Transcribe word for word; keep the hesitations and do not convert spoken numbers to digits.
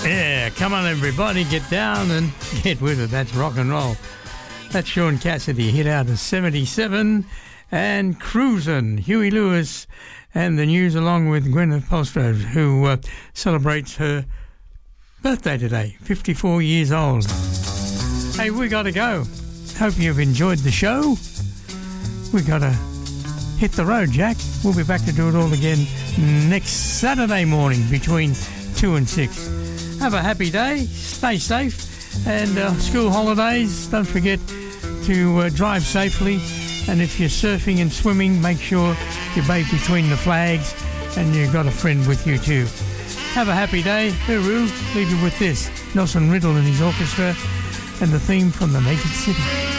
Yeah, come on everybody, get down and get with it. That's rock and roll. That's Sean Cassidy, hit out of seventy-seven, and Cruisin', Huey Lewis, and the news along with Gwyneth Paltrow, who uh, celebrates her birthday today, fifty-four years old. Hey, we got to go. Hope you've enjoyed the show. We got to hit the road, Jack. We'll be back to do it all again next Saturday morning between two and six. Have a happy day, stay safe, and uh, school holidays, don't forget to uh, drive safely, and if you're surfing and swimming, make sure you bathe between the flags and you've got a friend with you too. Have a happy day. Hooroo, leave you with this, Nelson Riddle and his orchestra and the theme from The Naked City.